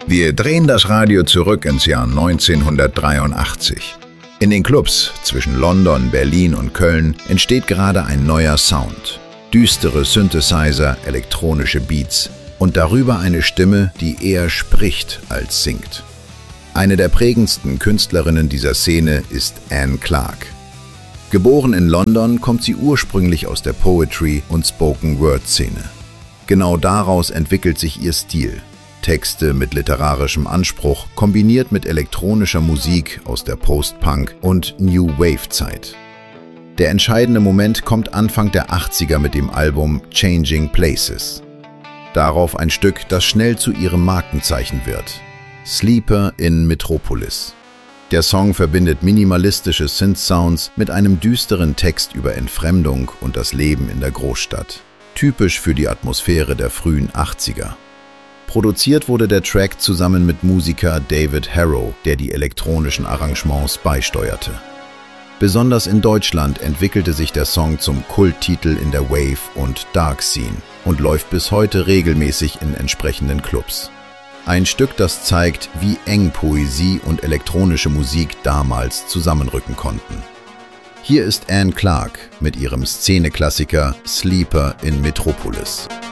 Wir drehen das Radio zurück ins Jahr 1983. In den Clubs zwischen London, Berlin und Köln entsteht gerade ein neuer Sound. Düstere Synthesizer, elektronische Beats und darüber eine Stimme, die eher spricht als singt. Eine der prägendsten Künstlerinnen dieser Szene ist Anne Clark. Geboren in London, kommt sie ursprünglich aus der Poetry- und Spoken-Word-Szene. Genau daraus entwickelt sich ihr Stil. Texte mit literarischem Anspruch, kombiniert mit elektronischer Musik aus der Post-Punk- und New Wave-Zeit. Der entscheidende Moment kommt Anfang der 80er mit dem Album Changing Places. Darauf ein Stück, das schnell zu ihrem Markenzeichen wird: Sleeper in Metropolis. Der Song verbindet minimalistische Synth-Sounds mit einem düsteren Text über Entfremdung und das Leben in der Großstadt. Typisch für die Atmosphäre der frühen 80er. Produziert wurde der Track zusammen mit Musiker David Harrow, der die elektronischen Arrangements beisteuerte. Besonders in Deutschland entwickelte sich der Song zum Kulttitel in der Wave- und Dark-Scene und läuft bis heute regelmäßig in entsprechenden Clubs. Ein Stück, das zeigt, wie eng Poesie und elektronische Musik damals zusammenrücken konnten. Hier ist Anne Clark mit ihrem Szeneklassiker Sleeper in Metropolis.